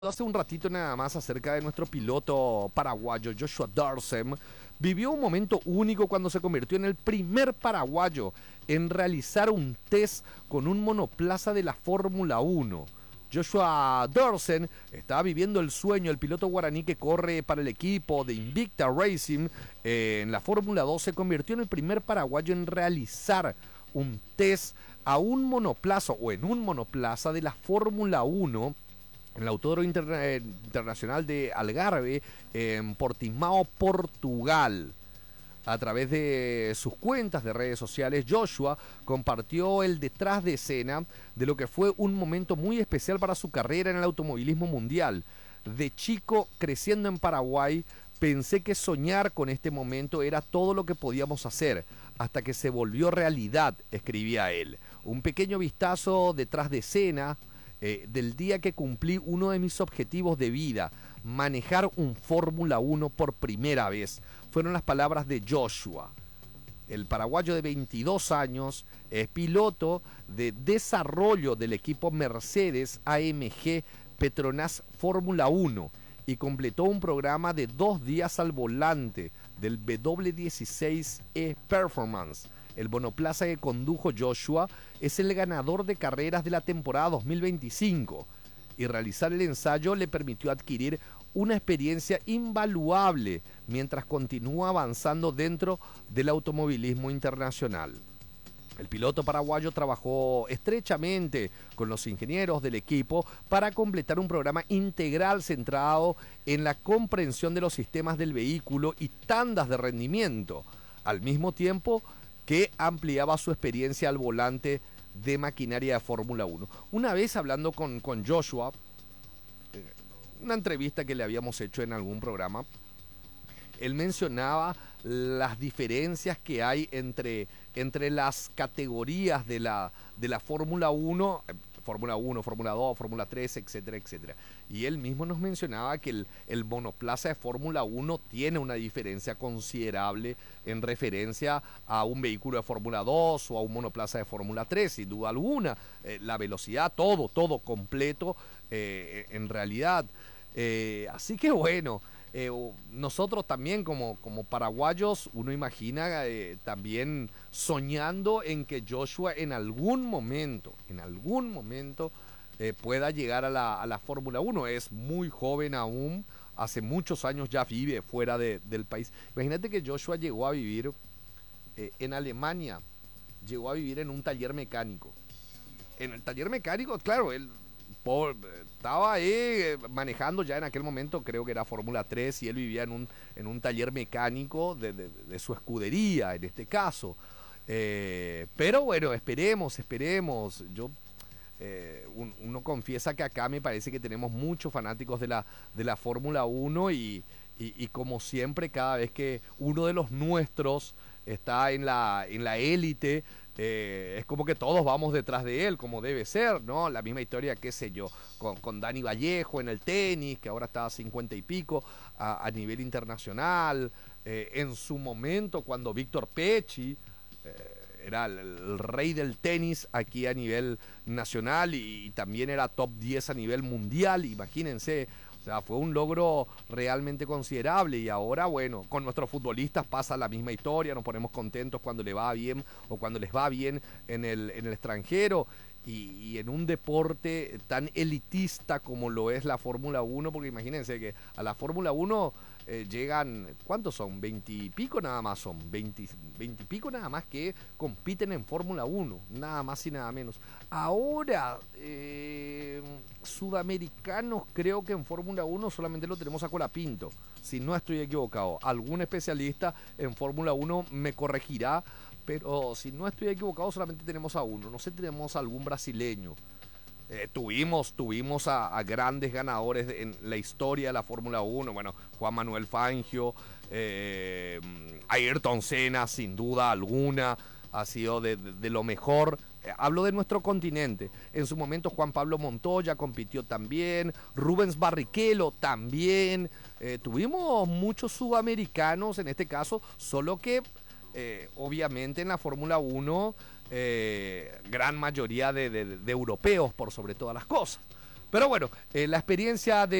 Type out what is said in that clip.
Hace un ratito nada más acerca de nuestro piloto paraguayo Joshua Dorsem, vivió un momento único cuando se convirtió en el primer paraguayo en realizar un test con un monoplaza de la Fórmula 1. Joshua Dorsem estaba viviendo el sueño, el piloto guaraní que corre para el equipo de Invicta Racing en la Fórmula 2 se convirtió en el primer paraguayo en realizar un test a un monoplaza o en un monoplaza de la Fórmula 1 en el Autódromo Internacional de Algarve, en Portimao, Portugal. A través de sus cuentas de redes sociales, Joshua compartió el detrás de escena de lo que fue un momento muy especial para su carrera en el automovilismo mundial. De chico, creciendo en Paraguay, pensé que soñar con este momento era todo lo que podíamos hacer, hasta que se volvió realidad, escribía él. Un pequeño vistazo detrás de escena del día que cumplí uno de mis objetivos de vida, manejar un Fórmula 1 por primera vez. Fueron las palabras de Joshua. El paraguayo de 22 años es piloto de desarrollo del equipo Mercedes AMG Petronas Fórmula 1 y completó un programa de 2 días al volante del W16E Performance. El monoplaza que condujo Joshua es el ganador de carreras de la temporada 2025 y realizar el ensayo le permitió adquirir una experiencia invaluable mientras continúa avanzando dentro del automovilismo internacional. El piloto paraguayo trabajó estrechamente con los ingenieros del equipo para completar un programa integral centrado en la comprensión de los sistemas del vehículo y tandas de rendimiento, al mismo tiempo que ampliaba su experiencia al volante de maquinaria de Fórmula 1. Una vez hablando con Joshua, una entrevista que le habíamos hecho en algún programa, él mencionaba las diferencias que hay entre las categorías de la Fórmula 1, Fórmula 1, Fórmula 2, Fórmula 3, etcétera, etcétera. Y él mismo nos mencionaba que el monoplaza de Fórmula 1 tiene una diferencia considerable en referencia a un vehículo de Fórmula 2 o a un monoplaza de Fórmula 3, sin duda alguna. La velocidad, todo completo en realidad. Así que bueno, nosotros también como paraguayos, uno imagina también soñando en que Joshua en algún momento pueda llegar a la Fórmula 1. Es muy joven aún, hace muchos años ya vive fuera del país. Imagínate que Joshua llegó a vivir en Alemania, llegó a vivir en un taller mecánico. En el taller mecánico, claro, él estaba ahí manejando ya en aquel momento, creo que era Fórmula 3, y él vivía en un taller mecánico de su escudería, en este caso. Pero bueno, esperemos. Uno confiesa que acá me parece que tenemos muchos fanáticos de la Fórmula 1 y como siempre, cada vez que uno de los nuestros está en la élite, es como que todos vamos detrás de él, como debe ser, ¿no? La misma historia, qué sé yo, con Dani Vallejo en el tenis, que ahora está a 50 y pico a nivel internacional. En su momento, cuando Víctor Pecci era el rey del tenis aquí a nivel nacional y también era top 10 a nivel mundial, imagínense. O sea, fue un logro realmente considerable y ahora, bueno, con nuestros futbolistas pasa la misma historia, nos ponemos contentos cuando le va bien o cuando les va bien en el extranjero y en un deporte tan elitista como lo es la Fórmula 1, porque imagínense que a la Fórmula 1 llegan, ¿cuántos son? 20 y pico nada más son, 20 y pico nada más que compiten en Fórmula 1, nada más y nada menos. Ahora, sudamericanos creo que en Fórmula 1 solamente lo tenemos a Colapinto, si no estoy equivocado. Algún especialista en Fórmula 1 me corregirá, pero si no estoy equivocado solamente tenemos a uno, no sé, tenemos algún brasileño. Tuvimos a grandes ganadores en la historia de la Fórmula 1. Bueno, Juan Manuel Fangio, Ayrton Senna, sin duda alguna, ha sido de lo mejor. Hablo de nuestro continente. En su momento Juan Pablo Montoya compitió también, Rubens Barrichello también. Tuvimos muchos sudamericanos en este caso, solo que obviamente en la Fórmula 1 gran mayoría de europeos por sobre todas las cosas. Pero bueno, la experiencia de